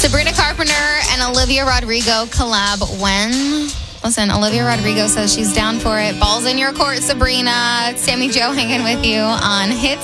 Sabrina Carpenter and Olivia Rodrigo collab when? Listen, Olivia Rodrigo says she's down for it. Balls in your court, Sabrina. Sammy Joe hanging with you on Hits